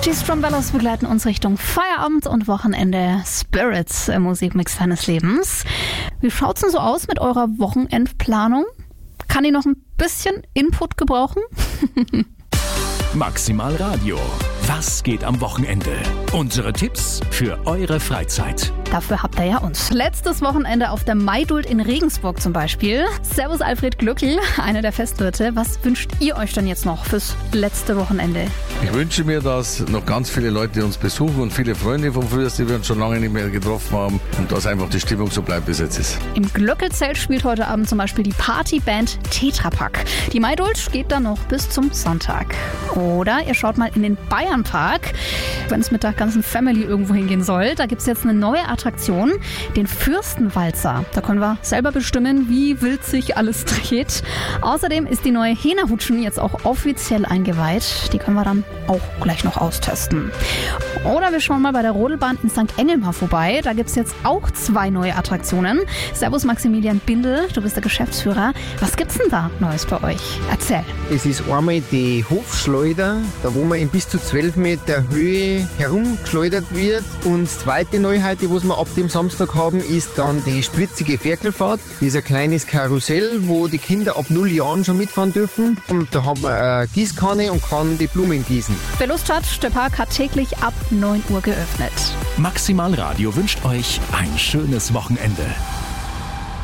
Die Strumbellas begleiten uns Richtung Feierabend und Wochenende. Spirits im Musikmix deines Lebens. Wie schaut's denn so aus mit eurer Wochenendplanung? Kann die noch ein bisschen Input gebrauchen? Maximal Radio. Was geht am Wochenende? Unsere Tipps für eure Freizeit. Dafür habt ihr ja uns. Letztes Wochenende auf der Maidult in Regensburg zum Beispiel. Servus Alfred Glückl, einer der Festwirte. Was wünscht ihr euch denn jetzt noch fürs letzte Wochenende? Ich wünsche mir, dass noch ganz viele Leute uns besuchen und viele Freunde von früher, die wir uns schon lange nicht mehr getroffen haben und dass einfach die Stimmung so bleibt, wie es jetzt ist. Im Glöckelzelt spielt heute Abend zum Beispiel die Partyband Tetra Pak. Die Maidult geht dann noch bis zum Sonntag. Oder ihr schaut mal in den Bayernpark, wenn es mit der ganzen Family irgendwo hingehen soll. Da gibt es jetzt eine neue Attraktion, den Fürstenwalzer. Da können wir selber bestimmen, wie wild sich alles dreht. Außerdem ist die neue Hena-Hutschen jetzt auch offiziell eingeweiht. Die können wir dann auch gleich noch austesten. Oder wir schauen mal bei der Rodelbahn in St. Engelmar vorbei. Da gibt es jetzt auch 2 neue Attraktionen. Servus Maximilian Bindel, du bist der Geschäftsführer. Was gibt's denn da Neues bei euch? Erzähl. Es ist einmal die Hofschleuder, da wo man in bis zu 12 Meter Höhe herumgeschleudert wird. Und die zweite Neuheit, die wir ab dem Samstag haben, ist dann die spritzige Ferkelfahrt. Das ist ein kleines Karussell, wo die Kinder ab 0 Jahren schon mitfahren dürfen. Und da hat man eine Gießkanne und kann die Blumen gießen. Wer Lust hat, der Park hat täglich ab 9 Uhr geöffnet. Maximal Radio wünscht euch ein schönes Wochenende.